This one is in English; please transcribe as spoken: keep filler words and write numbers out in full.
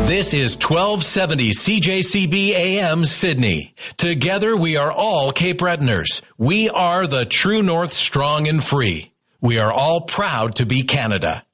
This is twelve seventy C J C B A M Sydney. Together we are all Cape Bretoners. We are the True North, strong and free. We are all proud to be Canada.